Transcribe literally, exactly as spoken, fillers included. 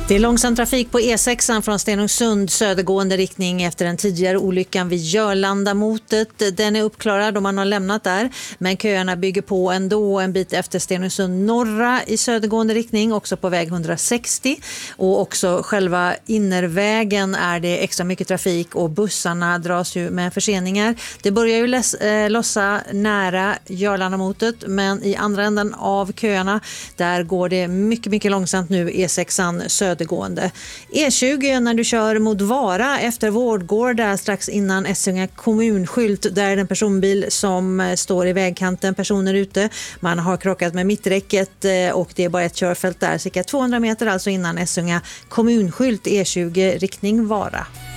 Det är långsam trafik på E sex från Stenungsund södergående riktning efter den tidigare olyckan vid Jörlandamotet. Den är uppklarad och man har lämnat där, men köerna bygger på ändå en bit efter Stenungsund norra i södergående riktning, också på väg hundrasextio, och också själva innervägen är det extra mycket trafik och bussarna dras ju med förseningar. Det börjar ju läs, äh, lossa nära Jörlandamotet, men i andra änden av köerna där går det mycket mycket långsamt nu E sex söder Gående. E tjugo när du kör mot Vara efter Vårdgård där strax innan Essunga kommunskylt, där är en personbil som står i vägkanten, personer ute. Man har krockat med mitträcket och det är bara ett körfält där, cirka tvåhundra meter alltså innan Essunga kommunskylt E tjugo riktning Vara.